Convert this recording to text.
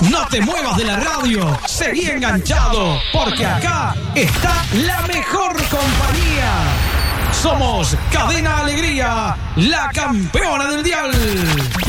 No te muevas de la radio, seguí enganchado, porque acá está la mejor compañía. Somos Cadena Alegría, la campeona del dial.